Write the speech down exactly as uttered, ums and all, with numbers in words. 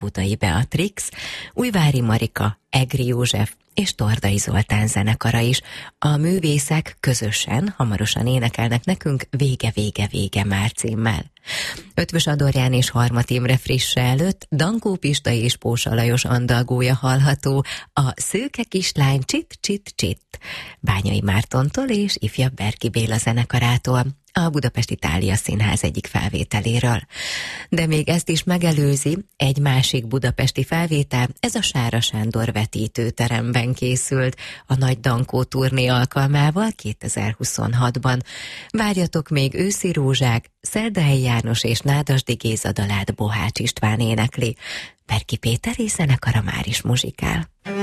Budai Beatrix, Újvári Marika, Egri József és Tordai Zoltán zenekara is. A művészek közösen hamarosan énekelnek nekünk Vége, vége, vége már címmel. Ötvös Adorján és Harmat Imre frisse előtt Dankó Pista és Pósa Lajos andalgója hallható, a Szőke kislány csit, csit, csit, Bányai Mártontól és ifjabb Berki Béla zenekarától, a Budapesti Thália Színház egyik felvételéről. De még ezt is megelőzi egy másik budapesti felvétel, ez a Sára Sándor vetítőteremben készült a Nagy Dankó turné alkalmával kétezer-huszonhatban. Várjatok még Őszi Rózsák, Szerdahelyi János és Nádasdy Géza dalát Bohács István énekli. Berki Péter és zenekara már is muzsikál.